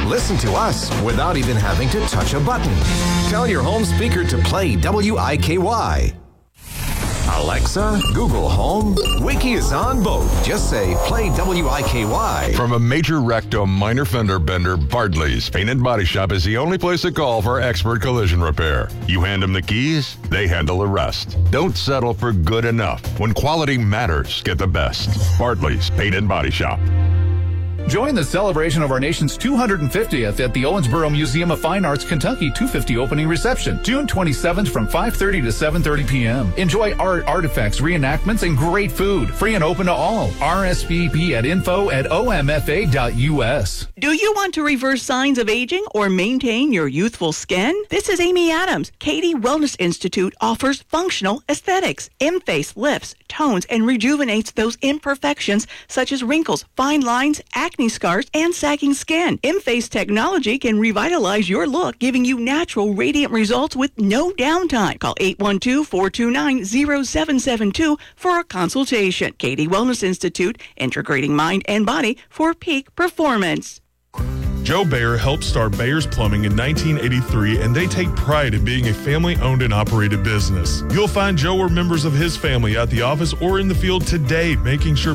listen to us without even having to touch a button. Tell your home speaker to play WIKY. Alexa, Google Home, Wiki is on both. Just say, play WIKY. From a major wreck to a minor fender bender, Bardley's Paint and Body Shop is the only place to call for expert collision repair. You hand them the keys, they handle the rest. Don't settle for good enough. When quality matters, get the best. Bardley's Paint and Body Shop. Join the celebration of our nation's 250th at the Owensboro Museum of Fine Arts Kentucky 250 opening reception, June 27th from 5:30 to 7:30 p.m. Enjoy art, artifacts, reenactments, and great food. Free and open to all. RSVP at info@omfa.us. Do you want to reverse signs of aging or maintain your youthful skin? This is Amy Adams. Katie Wellness Institute offers functional aesthetics. M-Face lifts, tones, and rejuvenates those imperfections such as wrinkles, fine lines, acne scars, and sagging skin. M-Face technology can revitalize your look, giving you natural, radiant results with no downtime. Call 812-429-0772 for a consultation. Katie Wellness Institute, integrating mind and body for peak performance. Joe Bayer helped start Bayer's Plumbing in 1983, and they take pride in being a family-owned and operated business. You'll find Joe or members of his family at the office or in the field today, making sure